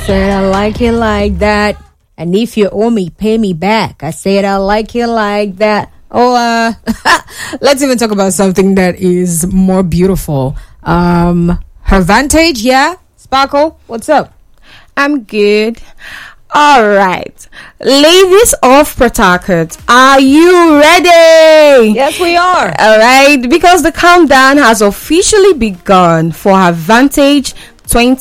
said I like it like that. And if you owe me, pay me back. I said I like it like that. Oh, let's even talk about something that is more beautiful. Her Vantage, yeah? Sparkle, what's up? I'm good. All right. Ladies of Port Harcourt, are you ready? Yes, we are. All right. Because the countdown has officially begun for her Vantage 20